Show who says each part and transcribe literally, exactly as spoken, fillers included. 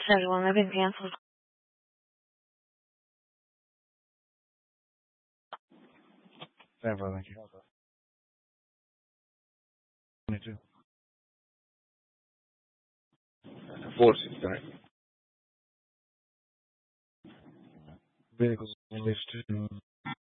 Speaker 1: schedule and I've been canceled.
Speaker 2: Never, thank you. twenty-two.
Speaker 3: four sixty-nine.
Speaker 2: Vehicles released to